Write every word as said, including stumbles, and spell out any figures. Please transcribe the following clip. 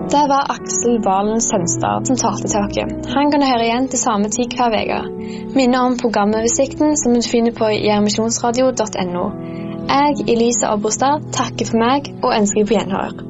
Det var Aksel Valen Sønstad som talte til dere. Han kan høre igjen til samme tid hver vega. Minner om programoversikten som du finner på jermisjonsradio punktum no. Jeg, Elise Abrostad, takker for meg og ønsker på gjenhør.